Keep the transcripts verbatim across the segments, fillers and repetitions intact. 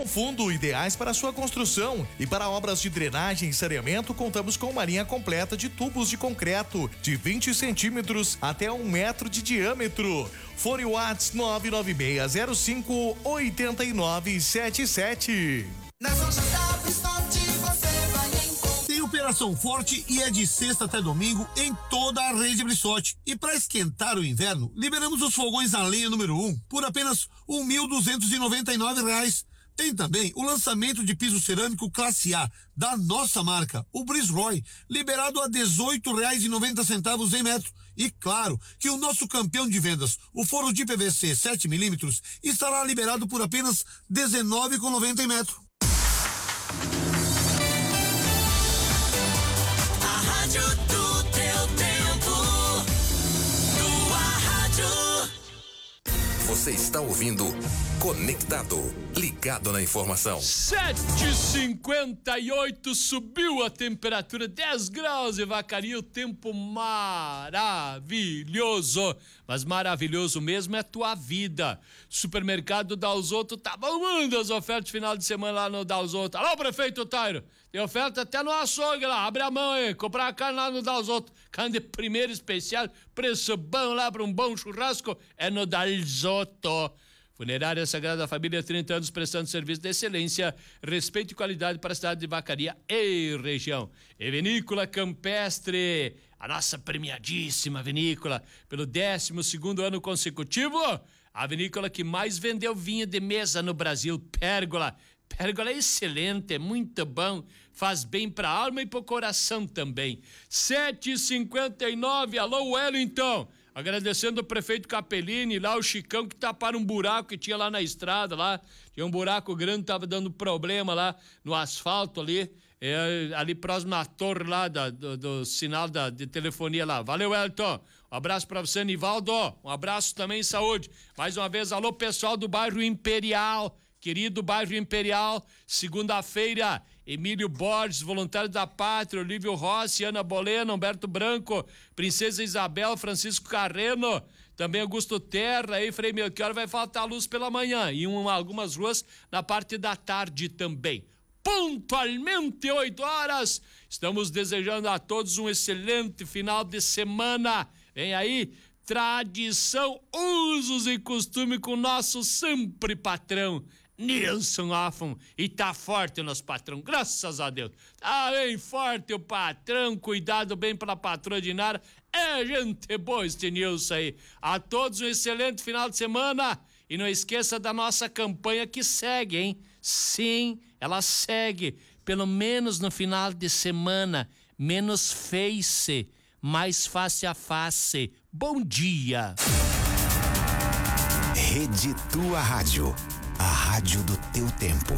com fundo, ideais para sua construção. E para obras de drenagem e saneamento, contamos com uma linha completa de tubos de concreto de vinte centímetros até um metro de diâmetro. Fone Whats nove nove seis zero cinco oito nove sete sete. Nas lojas da Bristol você vai encontrar. Tem operação forte e é de sexta até domingo em toda a rede Brissotti. E para esquentar o inverno, liberamos os fogões a lenha número um por apenas um mil duzentos e noventa e nove reais. Tem também o lançamento de piso cerâmico classe A da nossa marca, o Brisroy, liberado a dezoito reais e noventa centavos em metro. E claro que o nosso campeão de vendas, o forro de P V C sete milímetros, estará liberado por apenas dezenove reais e noventa centavos em metro. A rádio do teu tempo, tua rádio. Você está ouvindo Conectado, ligado na informação. sete e cinquenta e oito, subiu a temperatura, dez graus em Vacaria, o tempo maravilhoso. Mas maravilhoso mesmo é tua vida. Supermercado Dalzotto tá bombando as ofertas de final de semana lá no Dalzotto. Alô, prefeito Tairo, tem oferta até no açougue lá, abre a mão aí, comprar a carne lá no Dalzotto. Carne de primeiro especial, preço bom lá para um bom churrasco, é no Dalzotto. Funerária Sagrada Família, trinta anos prestando serviço de excelência, respeito e qualidade para a cidade de Vacaria e região. E Vinícola Campestre, a nossa premiadíssima vinícola, pelo décimo segundo ano consecutivo, a vinícola que mais vendeu vinho de mesa no Brasil, Pérgola. Pérgola é excelente, é muito bom, faz bem para a alma e para o coração também. sete e cinquenta e nove, alô Wellington. Agradecendo o prefeito Capellini, lá o Chicão que taparam um buraco que tinha lá na estrada, lá. Tinha um buraco grande, tava dando problema lá no asfalto ali, é, ali próximo à torre lá da, do, do sinal da, de telefonia lá. Valeu, Elton. Um abraço pra você, Nivaldo. Um abraço também, saúde. Mais uma vez, alô pessoal do bairro Imperial, querido bairro Imperial, segunda-feira, Emílio Borges, voluntário da Pátria, Olívio Rossi, Ana Bolena, Humberto Branco, Princesa Isabel, Francisco Carreno, também Augusto Terra, aí Frei Melchior, vai faltar luz pela manhã e um, algumas ruas na parte da tarde também. Pontualmente oito horas, estamos desejando a todos um excelente final de semana. Vem aí, tradição, usos e costume com o nosso sempre patrão, Nilson Hoffman, e tá forte o nosso patrão, graças a Deus. Tá bem forte o patrão, cuidado bem pela patroa de Nara. É gente boa este Nilson aí. A todos um excelente final de semana e não esqueça da nossa campanha que segue, hein? Sim, ela segue, pelo menos no final de semana, menos face, mais face a face. Bom dia. Rede Tua Rádio. A rádio do teu tempo.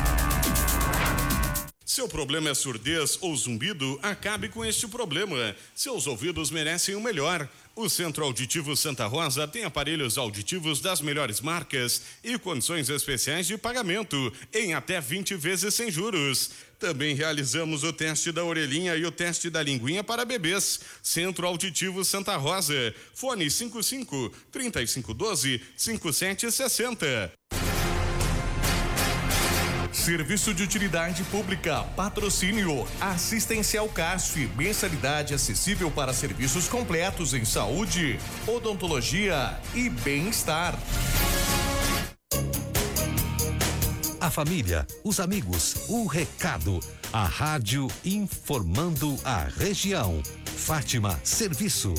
Seu problema é surdez ou zumbido? Acabe com este problema. Seus ouvidos merecem o melhor. O Centro Auditivo Santa Rosa tem aparelhos auditivos das melhores marcas e condições especiais de pagamento em até vinte vezes sem juros. Também realizamos o teste da orelhinha e o teste da linguinha para bebês. Centro Auditivo Santa Rosa. Fone cinco cinco, três cinco um dois, cinco sete seis zero. Serviço de utilidade pública, patrocínio, assistencial C A S F, mensalidade acessível para serviços completos em saúde, odontologia e bem-estar. A família, os amigos, o recado, a rádio informando a região. Fátima Serviço.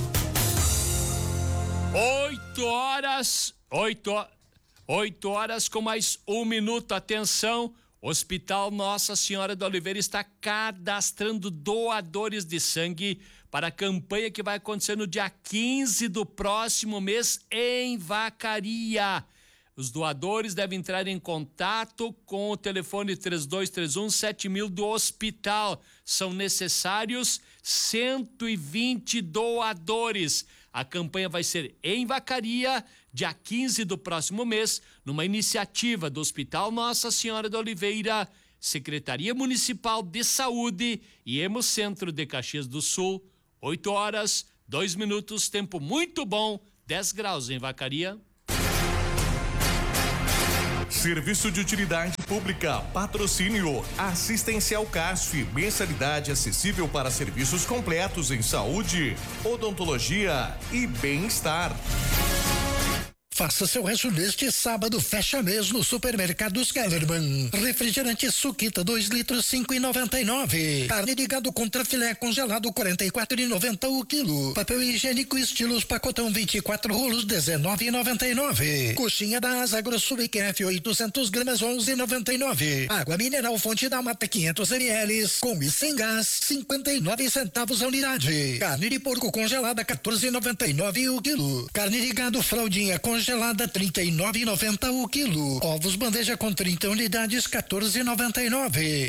Oito horas, oito horas. Oito horas com mais um minuto. Atenção, Hospital Nossa Senhora da Oliveira está cadastrando doadores de sangue para a campanha que vai acontecer no dia quinze do próximo mês em Vacaria. Os doadores devem entrar em contato com o telefone três dois três um sete mil do hospital. São necessários cento e vinte doadores. A campanha vai ser em Vacaria, dia quinze do próximo mês, numa iniciativa do Hospital Nossa Senhora da Oliveira, Secretaria Municipal de Saúde e Hemocentro de Caxias do Sul. Oito horas, dois minutos, tempo muito bom, dez graus em Vacaria. Serviço de utilidade pública, patrocínio, assistencial CASF, mensalidade acessível para serviços completos em saúde, odontologia e bem-estar. Faça seu resto neste sábado, fecha mês no Supermercados Kellerman. Refrigerante Suquita dois litros, cinco e noventa e nove. Carne de gado contra filé congelado, quarenta e quatro e noventa o quilo. Papel higiênico estilos pacotão vinte e quatro rolos, dezenove e noventa e nove. Coxinha da Asa Grosso I Q F oitocentos gramas, onze e noventa e nove. Água mineral Fonte da Mata quinhentos mililitros, com e sem gás, cinquenta e nove centavos a unidade. Carne de porco congelada, quatorze e noventa e nove o quilo. Carne de gado fraldinha congelada gelada trinta e nove e noventa o quilo. Ovos bandeja com trinta unidades, quatorze e noventa e nove.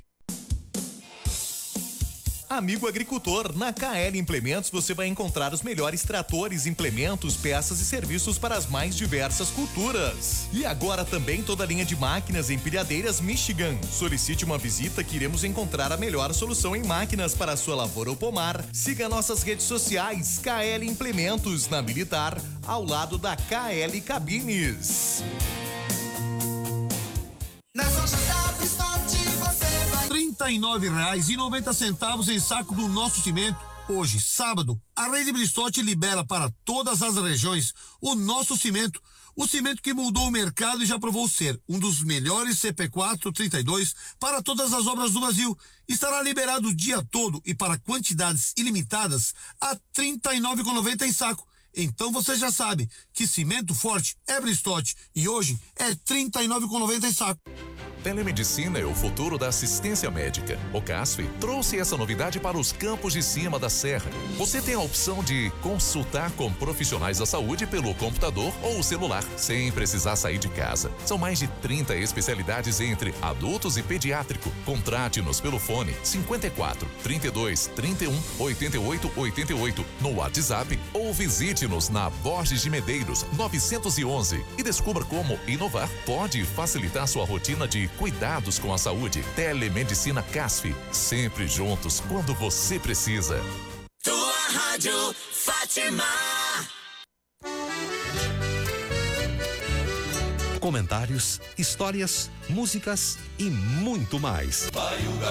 Amigo agricultor, na K L Implementos você vai encontrar os melhores tratores, implementos, peças e serviços para as mais diversas culturas. E agora também toda a linha de máquinas empilhadeiras Michigan. Solicite uma visita que iremos encontrar a melhor solução em máquinas para a sua lavoura ou pomar. Siga nossas redes sociais, K L Implementos, na Militar, ao lado da K L Cabines. Nessa J Pistone você vai trinta e nove reais e noventa centavos em saco do nosso cimento. Hoje, sábado, a Rede Bristotti libera para todas as regiões o nosso cimento. O cimento que mudou o mercado e já provou ser um dos melhores C P quatro trinta e dois para todas as obras do Brasil. Estará liberado o dia todo e para quantidades ilimitadas a trinta e nove reais e noventa centavos em saco. Então você já sabe que cimento forte é Bristotti e hoje é trinta e nove reais e noventa centavos em saco. Telemedicina é o futuro da assistência médica. O CASF trouxe essa novidade para os campos de cima da serra. Você tem a opção de consultar com profissionais da saúde pelo computador ou celular, sem precisar sair de casa. São mais de trinta especialidades entre adultos e pediátrico. Contrate-nos pelo fone cinquenta e quatro, trinta e dois, trinta e um, oitenta e oito, oitenta e oito no WhatsApp ou visite-nos na Borges de Medeiros novecentos e onze e descubra como inovar pode facilitar sua rotina de cuidados com a saúde. Telemedicina CASF, sempre juntos quando você precisa. Tua Rádio Fátima. Comentários, histórias, músicas e muito mais.